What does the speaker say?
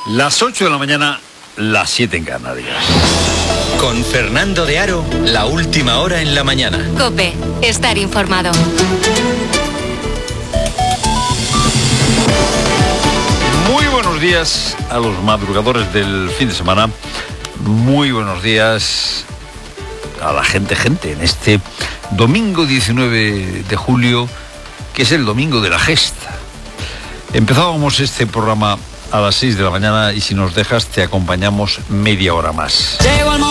Las 8 de la mañana, las 7 en Canarias. Con Fernando de Aro, la última hora en la mañana. COPE, estar informado. Muy buenos días a los madrugadores del fin de semana. Muy buenos días a la gente en este domingo 19 de julio, que es el domingo de la gesta. Empezábamos este programa a las 6 de la mañana y si nos dejas te acompañamos media hora más.